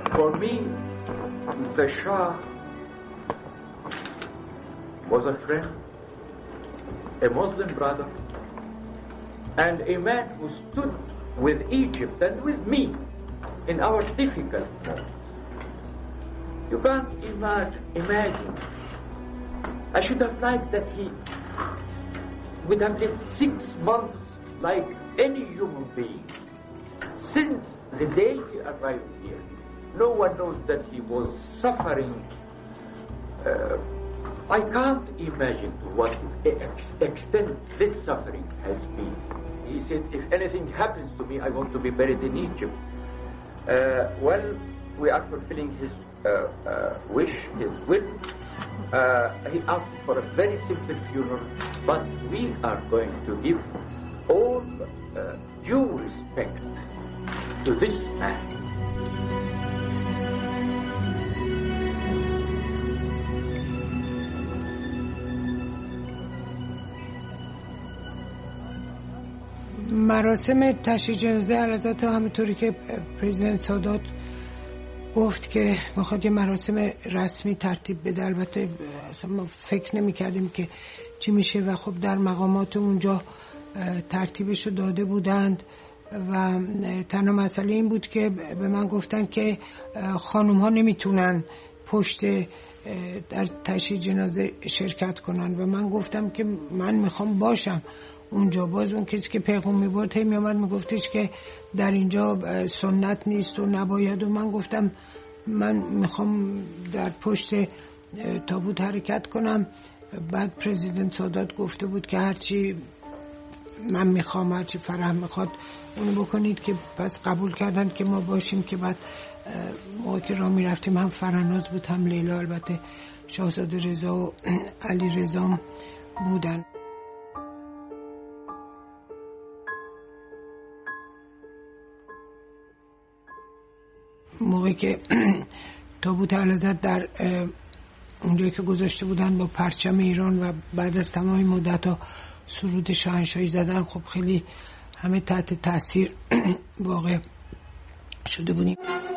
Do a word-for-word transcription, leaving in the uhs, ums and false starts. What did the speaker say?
For me, the Shah was a friend, a Muslim brother, and a man who stood with Egypt and with me in our difficult moments. You can't imagine, imagine. I should have liked that he would have lived six months like any human being. Since the day he arrived here, no one knows that he was suffering. Uh, I can't imagine to what ex- extent this suffering has been. He said, if anything happens to me, I want to be buried in Egypt. Uh, well, we are fulfilling his uh, uh, wish, his will. Uh, he asked for a very simple funeral, but we are going to give all uh, due respect to this man. مراسم تشییع جنازه حضرت همونطوری که پرزیدنت سادات گفت که میخواد یه مراسم رسمی ترتیب بده، البته اصلا ما فکر نمی کردیم که چی میشه و خب در مقامات اونجا ترتیبش رو داده بودند و تنها مسئله این بود که به من گفتن که خانوم ها نمیتونن پشت در تشییع جنازه شرکت کنن و من گفتم که من میخوام باشم اونجا. باز اون کسی که پیغام میبرد هی میامد میگفتش که در اینجا سنت نیست و نباید و من گفتم من میخوام در پشت تابوت حرکت کنم. بعد پرزیدنت سادات گفته بود که هرچی من میخوام، هرچی فرح میخواد اونو بکنید، که پس قبول کردن که ما باشیم. که بعد موقع که راه میرفتیم هم فرناز بود هم لیلا، البته شاهزاده رضا و علی رضا بودن. موقعی که تابوت اعلیحضرت در اونجایی که گذاشته بودن با پرچم ایران و بعد از تمام مدت ها سرود شاهنشاهی زدن، خب خیلی همه تحت تاثیر واقع شده بودیم.